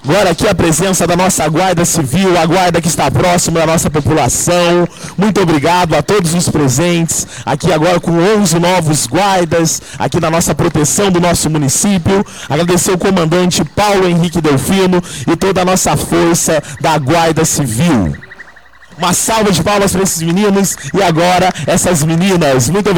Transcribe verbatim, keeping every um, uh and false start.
Agora aqui a presença da nossa Guarda Civil, a guarda que está próxima da nossa população. Muito obrigado a todos os presentes, aqui agora com onze novos guardas, aqui na nossa proteção do nosso município. Agradecer o comandante Paulo Henrique Delfino e toda a nossa força da Guarda Civil. Uma salva de palmas para esses meninos e agora essas meninas. Muito obrigado.